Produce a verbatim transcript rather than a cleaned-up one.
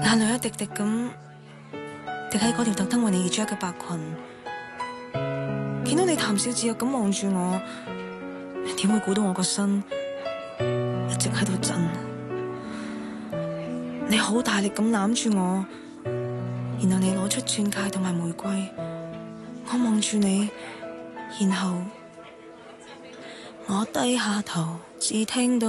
眼淚一滴滴咁滴喺嗰條特登為你而着嘅白裙，見到你談笑自若咁望住我，點會估到我個身一直喺度震？你好大力咁攬住我，然後你攞出鑽戒同埋玫瑰，我望住你，然後我低下頭，只聽到